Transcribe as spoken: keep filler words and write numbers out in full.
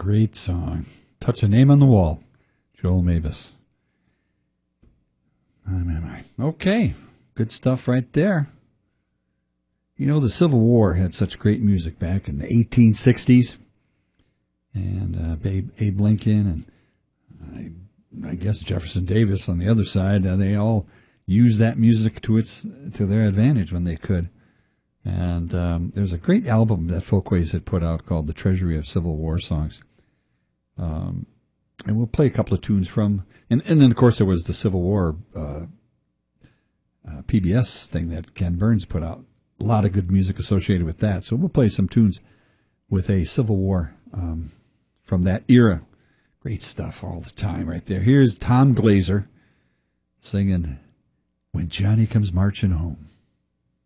great song. Touch a Name on the Wall. Joel Mavis. Okay, good stuff right there. You know, the Civil War had such great music back in the eighteen sixties. And uh, Abe, Abe Lincoln and I, I guess Jefferson Davis on the other side, uh, they all used that music to its to their advantage when they could. And um, there's a great album that Folkways had put out called The Treasury of Civil War Songs. Um, and we'll play a couple of tunes from, and, and then of course there was the Civil War uh, uh, P B S thing that Ken Burns put out. A lot of good music associated with that. So we'll play some tunes with a Civil War um, from that era. Great stuff all the time right there. Here's Tom Glazer singing When Johnny Comes Marching Home.